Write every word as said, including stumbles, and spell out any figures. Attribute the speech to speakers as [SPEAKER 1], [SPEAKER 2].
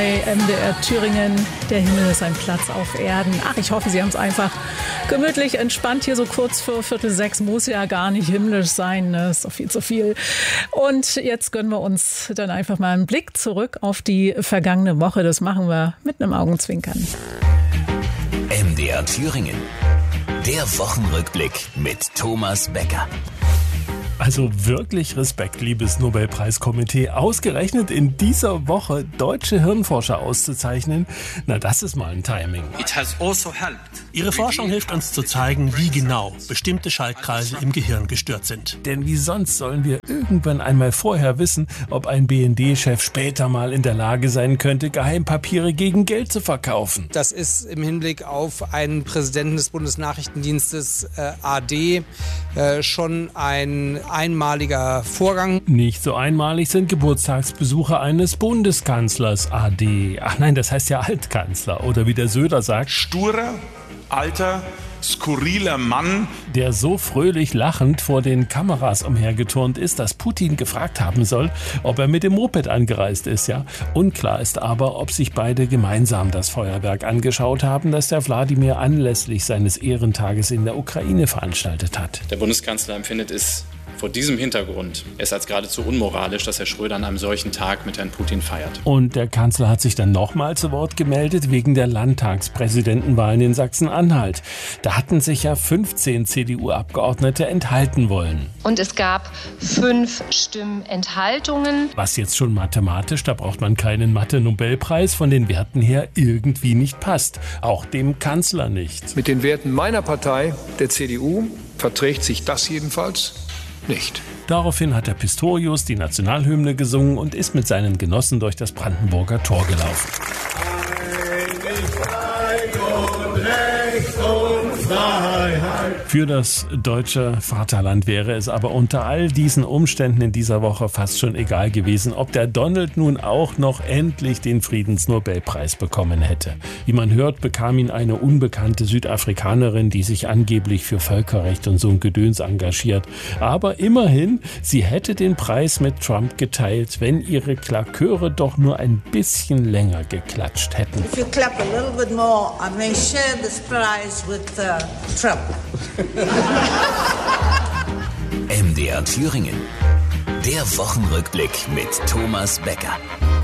[SPEAKER 1] M D R Thüringen, der Himmel ist ein Platz auf Erden. Ach, ich hoffe, Sie haben es einfach gemütlich entspannt. Hier so kurz vor Viertel sechs muss ja gar nicht himmlisch sein. Ne? Ist doch viel zu viel. Und jetzt gönnen wir uns dann einfach mal einen Blick zurück auf die vergangene Woche. Das machen wir mit einem Augenzwinkern.
[SPEAKER 2] M D R Thüringen. Der Wochenrückblick mit Thomas Becker.
[SPEAKER 3] Also wirklich Respekt, liebes Nobelpreiskomitee. Ausgerechnet in dieser Woche deutsche Hirnforscher auszuzeichnen, na das ist mal ein Timing.
[SPEAKER 4] Ihre Forschung hilft uns zu zeigen, wie genau bestimmte Schaltkreise im Gehirn gestört sind.
[SPEAKER 3] Denn wie sonst sollen wir irgendwann einmal vorher wissen, ob ein B N D-Chef später mal in der Lage sein könnte, Geheimpapiere gegen Geld zu verkaufen?
[SPEAKER 5] Das ist im Hinblick auf einen Präsidenten des Bundesnachrichtendienstes äh, A D äh, schon ein einmaliger Vorgang.
[SPEAKER 3] Nicht so einmalig sind Geburtstagsbesuche eines Bundeskanzlers A D. Ach nein, das heißt ja Altkanzler. Oder wie der Söder sagt,
[SPEAKER 6] sturer, alter, skurriler Mann,
[SPEAKER 3] der so fröhlich lachend vor den Kameras umhergeturnt ist, dass Putin gefragt haben soll, ob er mit dem Moped angereist ist. Ja, unklar ist aber, ob sich beide gemeinsam das Feuerwerk angeschaut haben, das der Wladimir anlässlich seines Ehrentages in der Ukraine veranstaltet hat.
[SPEAKER 7] Der Bundeskanzler empfindet es vor diesem Hintergrund es als geradezu unmoralisch, dass Herr Schröder an einem solchen Tag mit Herrn Putin feiert.
[SPEAKER 3] Und der Kanzler hat sich dann nochmal zu Wort gemeldet wegen der Landtagspräsidentenwahlen in Sachsen-Anhalt. Da hatten sich ja fünfzehn C D U-Abgeordnete enthalten wollen.
[SPEAKER 8] Und es gab fünf Stimmenthaltungen.
[SPEAKER 3] Was jetzt schon mathematisch, da braucht man keinen Mathe-Nobelpreis, von den Werten her irgendwie nicht passt. Auch dem Kanzler nicht.
[SPEAKER 9] Mit den Werten meiner Partei, der C D U, verträgt sich das jedenfalls nicht.
[SPEAKER 3] Daraufhin hat der Pistorius die Nationalhymne gesungen und ist mit seinen Genossen durch das Brandenburger Tor gelaufen. Für das deutsche Vaterland wäre es aber unter all diesen Umständen in dieser Woche fast schon egal gewesen, ob der Donald nun auch noch endlich den Friedensnobelpreis bekommen hätte. Wie man hört, bekam ihn eine unbekannte Südafrikanerin, die sich angeblich für Völkerrecht und so ein Gedöns engagiert. Aber immerhin, sie hätte den Preis mit Trump geteilt, wenn ihre Klaköre doch nur ein bisschen länger geklatscht hätten.
[SPEAKER 10] If you clap a little bit more, I may share this prize with uh, Trump.
[SPEAKER 2] M D R Thüringen. Der Wochenrückblick mit Thomas Becker.